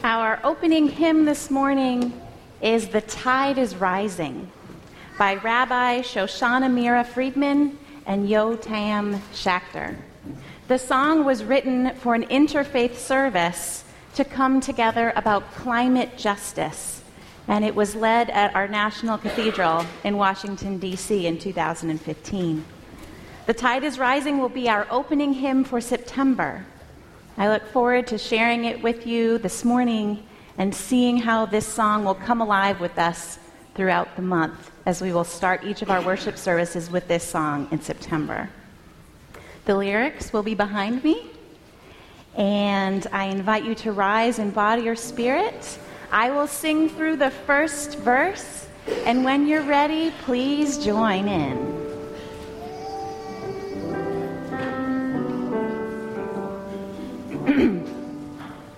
Our opening hymn this morning is "The Tide is Rising" by Rabbi Shoshana Mira Friedman and Yotam Schachter. The song was written for an interfaith service to come together about climate justice, and it was led at our National Cathedral in Washington, D.C. in 2015. "The Tide is Rising" will be our opening hymn for September. I look forward to sharing it with you this morning and seeing how this song will come alive with us throughout the month as we will start each of our worship services with this song in September. The lyrics will be behind me, and I invite you to rise in body or spirit. I will sing through the first verse, and when you're ready, please join in.